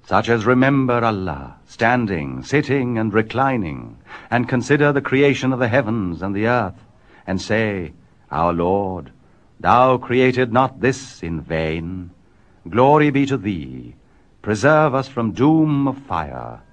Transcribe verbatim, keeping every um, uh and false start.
such as remember Allah, standing, sitting, and reclining, and consider the creation of the heavens and the earth, and say, Our Lord, Thou created not this in vain. Glory be to Thee. Preserve us from doom of fire,